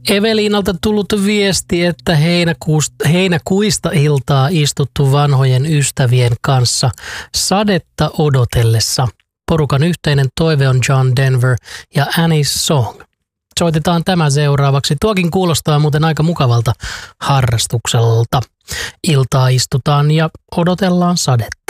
Eveliinalta tullut viesti, että heinäkuista iltaa istuttu vanhojen ystävien kanssa sadetta odotellessa. Porukan yhteinen toive on John Denver ja Annie's Song. Soitetaan tämä seuraavaksi. Tuokin kuulostaa muuten aika mukavalta harrastukselta. Iltaa istutaan ja odotellaan sadetta.